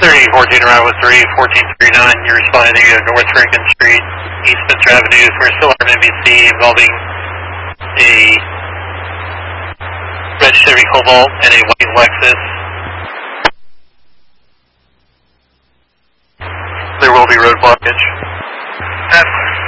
3014 arrival 31439, you're responding to North Franklin Street, East Spencer Avenue. We're still on NBC involving a red Chevy Cobalt and a white Lexus. There will be road blockage.